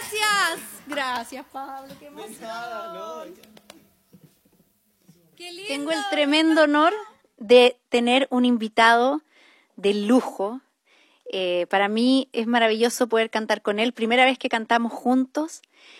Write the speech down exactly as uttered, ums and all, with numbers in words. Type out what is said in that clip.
Gracias. Gracias, Pablo. Qué emoción. Qué lindo. Tengo el tremendo honor de tener un invitado de lujo. Eh, para mí es maravilloso poder cantar con él. Primera vez que cantamos juntos.